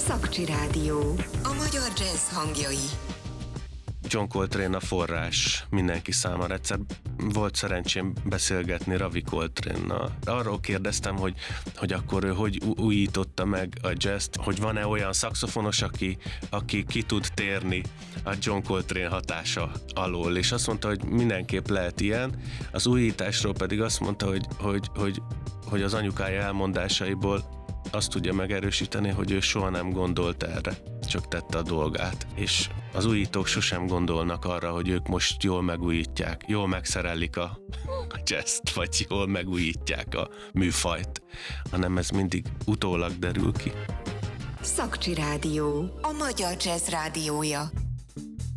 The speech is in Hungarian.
Szakcsi Rádió. A magyar jazz hangjai. John Coltrane a forrás mindenki számára. Egyszer volt szerencsém beszélgetni Ravi Coltrane-nal. Arról kérdeztem, hogy akkor ő hogy újította meg a jazzt, hogy van-e olyan szaxofonos, aki ki tud térni a John Coltrane hatása alól, és azt mondta, hogy mindenképp lehet ilyen. Az újításról pedig azt mondta, hogy az anyukája elmondásaiból azt tudja megerősíteni, hogy ő soha nem gondolt erre, csak tette a dolgát. És az újítók sosem gondolnak arra, hogy ők most jól megújítják, jól megszerelik a jazzt, vagy jól megújítják a műfajt, hanem ez mindig utólag derül ki. Szakcsi Rádió. A magyar jazz rádiója.